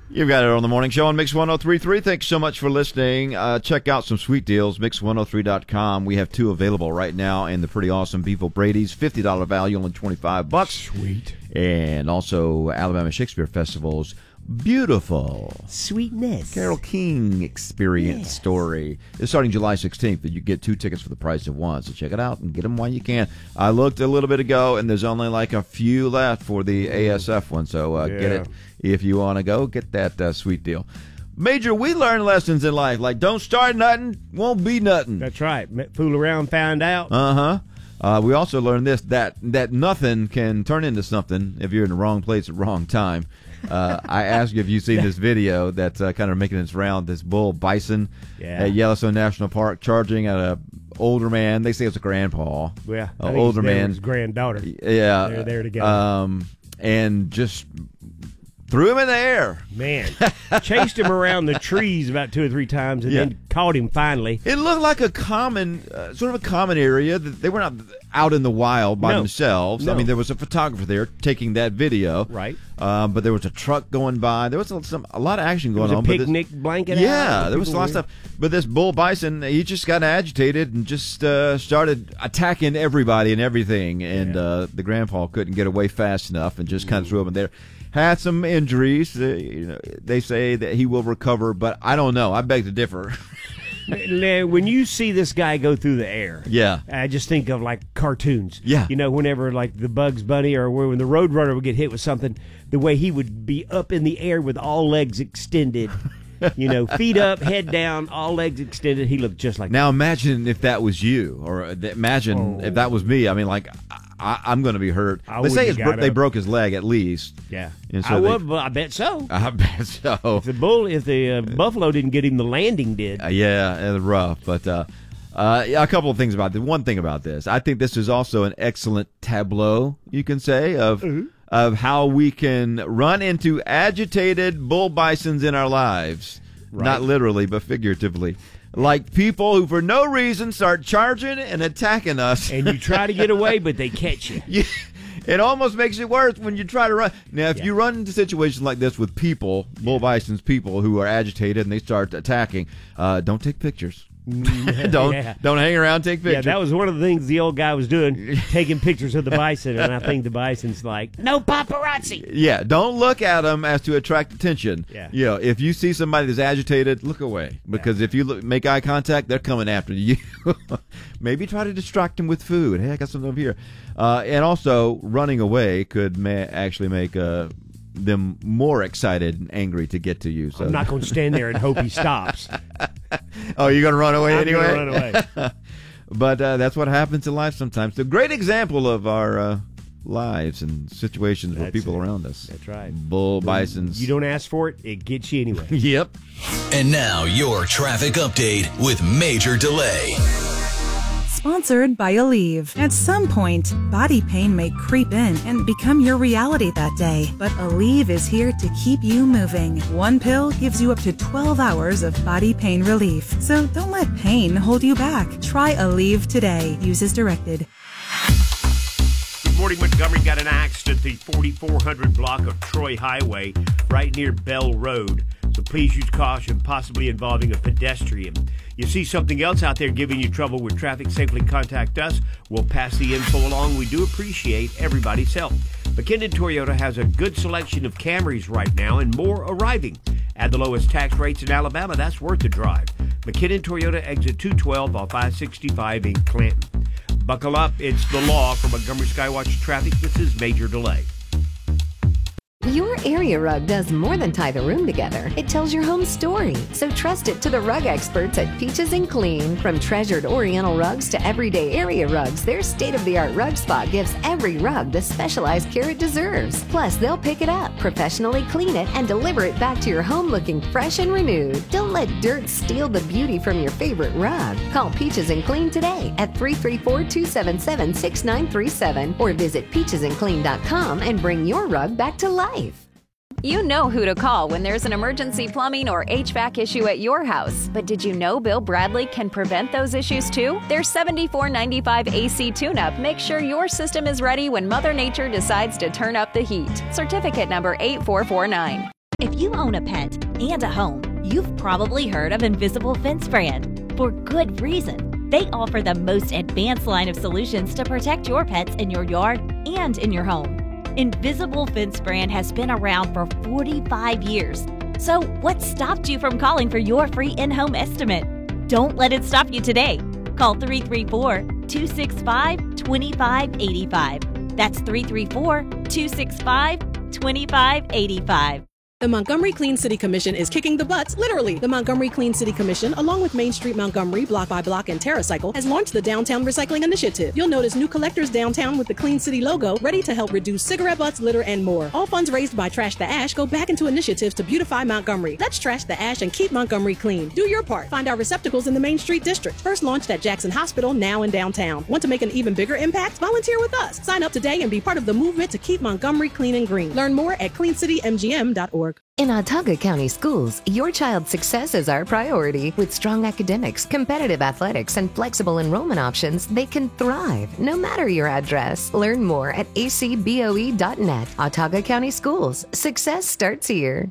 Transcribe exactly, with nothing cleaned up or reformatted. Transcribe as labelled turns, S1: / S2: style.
S1: You've got it on the morning show on Mix one oh three point three. Thanks so much for listening. Uh, check out some sweet deals, mix one oh three dot com. We have two available right now, and the pretty awesome Beef O'Brady's, fifty dollars value, only twenty-five bucks.
S2: Sweet.
S1: And also Alabama Shakespeare Festival's beautiful
S2: Sweetness
S1: Carole King experience
S2: yes.
S1: story. It's starting July sixteenth, but you get two tickets for the price of one. So check it out and get them while you can. I looked a little bit ago, and there's only like a few left for the A S F one. So uh,
S2: yeah.
S1: get it if you want to go. Get that uh, sweet deal. Major, we learn lessons in life, like don't start nothing, won't be nothing.
S2: That's right. Fool around, find out.
S1: Uh-huh. Uh, we also learned this, that that nothing can turn into something if you're in the wrong place at the wrong time. Uh, I asked you if you've seen this video that's uh, kind of making its round, this bull bison
S2: yeah.
S1: at Yellowstone National Park charging at a older man. They say it's a grandpa.
S2: Yeah,
S1: an older man.
S2: His granddaughter.
S1: Yeah.
S2: They're there together.
S1: Um, and just threw him in the air.
S2: Man, chased him around the trees about two or three times and
S1: Yeah.
S2: then caught him finally.
S1: It looked like a common, uh, sort of a common area. They were not out in the wild by
S2: No.
S1: themselves.
S2: No.
S1: I mean, there was a photographer there taking that video.
S2: Right.
S1: Um, but there was a truck going by. There was a, some a lot of action
S2: There
S1: going
S2: was a
S1: on. but this-
S2: picnic blanket
S1: Yeah,
S2: out.
S1: there was a
S2: People
S1: lot of
S2: were-
S1: stuff. But this bull bison, he just got agitated and just uh, started attacking everybody and everything. And
S2: Yeah.
S1: uh, the grandpa couldn't get away fast enough and just kind of threw him in there. Had some injuries. Uh, you know, they say that he will recover, but I don't know. I beg to differ.
S2: Now, when you see this guy go through the air,
S1: Yeah.
S2: I just think of like cartoons.
S1: Yeah.
S2: You know, whenever like the Bugs Bunny or when the Roadrunner would get hit with something, the way he would be up in the air with all legs extended. You know, feet up, head down, all legs extended. He looked just like
S1: Now imagine if that was you, or uh, th- imagine
S2: Oh.
S1: if that was me. I mean, like, I, I'm going to be hurt.
S2: I
S1: They say
S2: wouldn't
S1: it's
S2: have
S1: bro-
S2: got
S1: they
S2: up.
S1: broke his leg at least.
S2: Yeah.
S1: And so
S2: I
S1: they-
S2: would, but I bet so.
S1: I bet so.
S2: If the bull, if the uh, buffalo didn't get him, the landing did.
S1: Uh, yeah, it was rough. But uh, uh, yeah, a couple of things about this. One thing about this, I think this is also an excellent tableau, you can say, of
S2: Mm-hmm.
S1: of how we can run into agitated bull bisons in our lives.
S2: Right.
S1: Not literally, but figuratively. Like people who, for no reason, start charging and attacking us.
S2: And you try to get away, but they catch you.
S1: Yeah, it almost makes it worse when you try to run. Now, if
S2: Yeah.
S1: you run into situations like this with people, bull bison's people who are agitated and they start attacking, uh, don't take pictures. don't
S2: Yeah.
S1: don't hang around, take
S2: Yeah,
S1: pictures.
S2: that was one of the things the old guy was doing, taking pictures of the bison, and I think the bison's like, no paparazzi.
S1: Yeah, don't look at them as to attract attention.
S2: Yeah.
S1: You know, if you see somebody that's agitated, look away. Because if you look, make eye contact, they're coming after you. Maybe try to distract them with food. Hey, I got something over here. Uh, and also, running away could ma- actually make uh, them more excited and angry to get to you. So
S2: I'm not going to stand there and hope he stops.
S1: Oh, you're going to run away
S2: I'm
S1: anyway?
S2: gonna run away.
S1: But uh, that's what happens in life sometimes. A great example of our uh, lives and situations with
S2: That's
S1: people
S2: it.
S1: around us.
S2: That's right.
S1: Bull bisons.
S2: You don't ask for it, it gets you anyway.
S1: Yep.
S3: And now your traffic update with Major Delay.
S4: Sponsored by Aleve. At some point, body pain may creep in and become your reality that day. But Aleve is here to keep you moving. One pill gives you up to twelve hours of body pain relief. So don't let pain hold you back. Try Aleve today. Use as directed.
S2: Good morning, Montgomery. Got an accident at the forty-four hundred block of Troy Highway right near Bell Road. So please use caution, possibly involving a pedestrian. You see something else out there giving you trouble with traffic, simply contact us. We'll pass the info along. We do appreciate everybody's help. McKinnon Toyota has a good selection of Camrys right now and more arriving. At the lowest tax rates in Alabama, that's worth the drive. McKinnon Toyota, exit two twelve off I sixty-five in Clanton. Buckle up, it's the law. From Montgomery Skywatch Traffic, this is Major Delay.
S5: Your area rug does more than tie the room together. It tells your home story. So trust it to the rug experts at Peaches and Clean. From treasured Oriental rugs to everyday area rugs, their state-of-the-art rug spot gives every rug the specialized care it deserves. Plus, they'll pick it up, professionally clean it, and deliver it back to your home looking fresh and renewed. Don't let dirt steal the beauty from your favorite rug. Call Peaches and Clean today at three three four, two seven seven, six nine three seven or visit peaches and clean dot com and bring your rug back to life.
S6: You know who to call when there's an emergency plumbing or H V A C issue at your house. But did you know Bill Bradley can prevent those issues too? Their seventy-four ninety-five A C tune-up makes sure your system is ready when Mother Nature decides to turn up the heat. Certificate number eight four four nine.
S7: If you own a pet and a home, you've probably heard of Invisible Fence Brand. For good reason. They offer the most advanced line of solutions to protect your pets in your yard and in your home. Invisible Fence Brand has been around for forty-five years. So what stopped you from calling for your free in-home estimate? Don't let it stop you today. Call three three four, two six five, two five eight five. That's three three four, two six five, two five eight five.
S8: The Montgomery Clean City Commission is kicking the butts, literally. The Montgomery Clean City Commission, along with Main Street Montgomery, Block by Block, and TerraCycle, has launched the Downtown Recycling Initiative. You'll notice new collectors downtown with the Clean City logo, ready to help reduce cigarette butts, litter, and more. All funds raised by Trash the Ash go back into initiatives to beautify Montgomery. Let's trash the ash and keep Montgomery clean. Do your part. Find our receptacles in the Main Street District. First launched at Jackson Hospital, now in downtown. Want to make an even bigger impact? Volunteer with us. Sign up today and be part of the movement to keep Montgomery clean and green. Learn more at clean city m g m dot org.
S5: In Autauga County Schools, your child's success is our priority. With strong academics, competitive athletics, and flexible enrollment options, they can thrive no matter your address. Learn more at a c b o e dot net. Autauga County Schools. Success starts here.